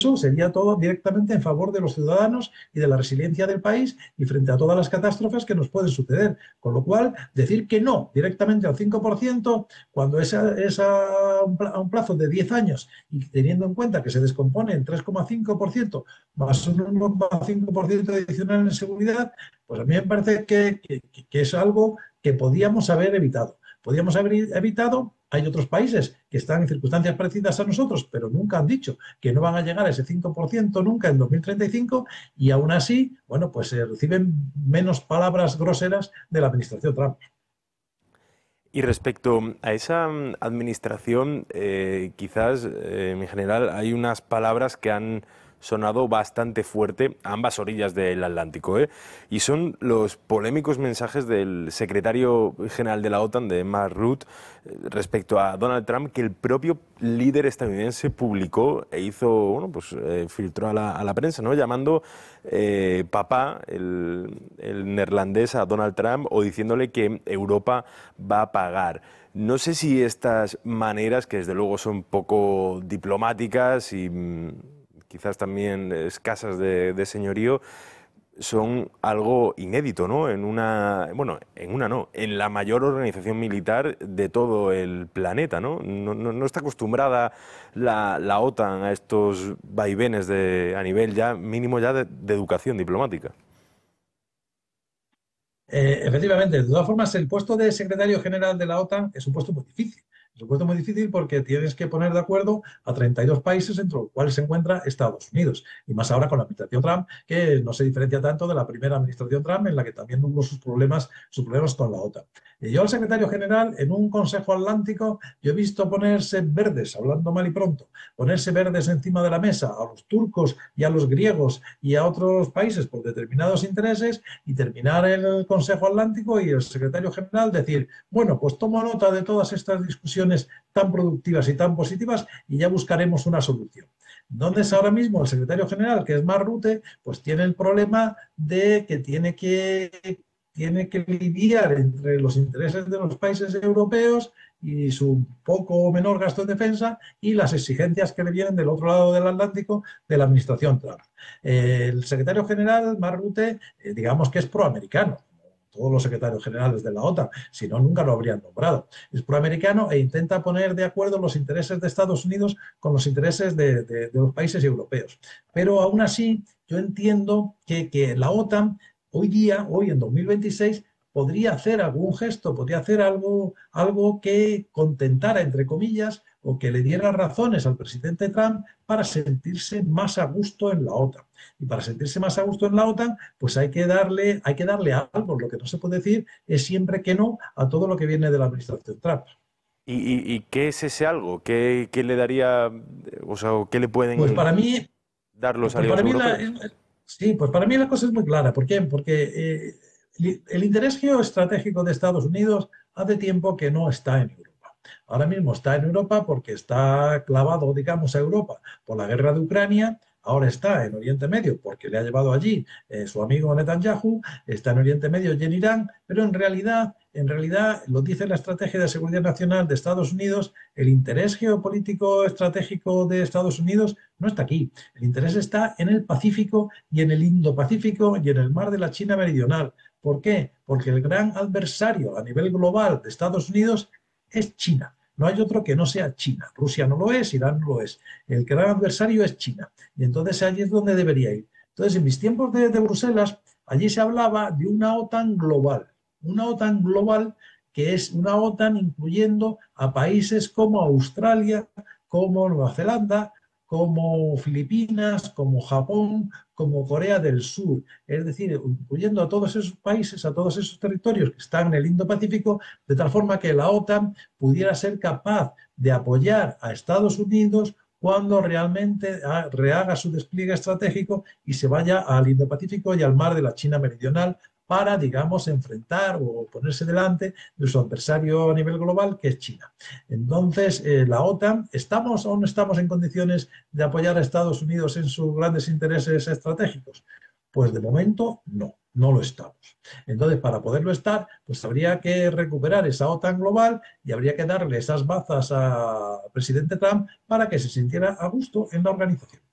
sería todo directamente en favor de los ciudadanos y de la resiliencia del país y frente a todas las catástrofes que nos pueden suceder. Con lo cual, decir que no directamente al 5% cuando es a un plazo de 10 años y teniendo en cuenta que se descompone en 3,5% más un 1,5% adicional en seguridad, pues a mí me parece que es algo que podíamos haber evitado. Podíamos haber evitado, hay otros países que están en circunstancias parecidas a nosotros, pero nunca han dicho que no van a llegar a ese 5% nunca en 2035 y aún así, bueno, pues se reciben menos palabras groseras de la administración Trump. Y respecto a esa administración, quizás en general hay unas palabras que han sonado bastante fuerte a ambas orillas del Atlántico, ¿eh? Y son los polémicos mensajes del secretario general de la OTAN, de Mark Rutte, respecto a Donald Trump, que el propio líder estadounidense publicó e hizo, bueno, pues filtró a la prensa, ¿no? Llamando papá, el neerlandés, a Donald Trump, o diciéndole que Europa va a pagar. No sé si estas maneras, que desde luego son poco diplomáticas y quizás también escasas de señorío, son algo inédito, ¿no? En la mayor organización militar de todo el planeta, ¿no? No está acostumbrada la OTAN a estos vaivenes a nivel ya mínimo ya de educación diplomática. Efectivamente, de todas formas, el puesto de secretario general de la OTAN es un puesto muy difícil. Es un puesto muy difícil porque tienes que poner de acuerdo a 32 países, entre los cuales se encuentra Estados Unidos. Y más ahora con la administración Trump, que no se diferencia tanto de la primera administración Trump, en la que también hubo sus problemas con la OTAN. Y yo, al secretario general, en un Consejo Atlántico, yo he visto ponerse verdes, hablando mal y pronto, ponerse verdes encima de la mesa a los turcos y a los griegos y a otros países por determinados intereses y terminar el Consejo Atlántico y el secretario general decir, bueno, pues tomo nota de todas estas discusiones tan productivas y tan positivas y ya buscaremos una solución. Entonces, ahora mismo el secretario general, que es Mark Rutte, pues tiene el problema de que tiene que lidiar entre los intereses de los países europeos y su poco o menor gasto en defensa y las exigencias que le vienen del otro lado del Atlántico de la administración Trump. El secretario general, Mark Rutte, digamos que es proamericano, todos los secretarios generales de la OTAN, si no, nunca lo habrían nombrado. Es proamericano e intenta poner de acuerdo los intereses de Estados Unidos con los intereses de los países europeos. Pero aún así, yo entiendo que la OTAN hoy día, hoy en 2026, podría hacer algún gesto, podría hacer algo que contentara, entre comillas, o que le diera razones al presidente Trump para sentirse más a gusto en la OTAN. Y para sentirse más a gusto en la OTAN, pues hay que darle algo. Lo que no se puede decir es siempre que no a todo lo que viene de la administración Trump. ¿Y qué es ese algo? ¿Qué le daría, o sea, qué le Pues pueden para mí, dar los pues aliados para mí europeos? sí, pues para mí la cosa es muy clara. ¿Por qué? Porque el interés geoestratégico de Estados Unidos hace tiempo que no está en Europa. Ahora mismo está en Europa porque está clavado, digamos, a Europa por la guerra de Ucrania. Ahora está en Oriente Medio porque le ha llevado allí su amigo Netanyahu, está en Oriente Medio y en Irán, pero en realidad, lo dice la Estrategia de Seguridad Nacional de Estados Unidos, el interés geopolítico estratégico de Estados Unidos no está aquí. El interés está en el Pacífico y en el Indo-Pacífico y en el mar de la China Meridional. ¿Por qué? Porque el gran adversario a nivel global de Estados Unidos es China. No hay otro que no sea China. Rusia no lo es, Irán no lo es. El gran adversario es China. Y entonces allí es donde debería ir. Entonces, en mis tiempos de Bruselas, allí se hablaba de una OTAN global. Una OTAN global que es una OTAN incluyendo a países como Australia, como Nueva Zelanda, como Filipinas, como Japón, como Corea del Sur. Es decir, incluyendo a todos esos países, a todos esos territorios que están en el Indo-Pacífico, de tal forma que la OTAN pudiera ser capaz de apoyar a Estados Unidos cuando realmente rehaga su despliegue estratégico y se vaya al Indo-Pacífico y al mar de la China Meridional para, digamos, enfrentar o ponerse delante de su adversario a nivel global, que es China. Entonces, la OTAN, ¿estamos o no estamos en condiciones de apoyar a Estados Unidos en sus grandes intereses estratégicos? Pues de momento no lo estamos. Entonces, para poderlo estar, pues habría que recuperar esa OTAN global y habría que darle esas bazas al presidente Trump para que se sintiera a gusto en la organización.